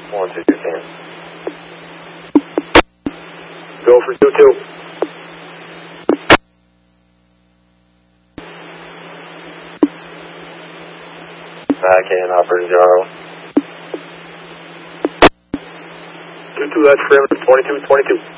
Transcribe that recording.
122 10. Go for 22. Back in, operator 0. 22, that's perimeter 22, 22.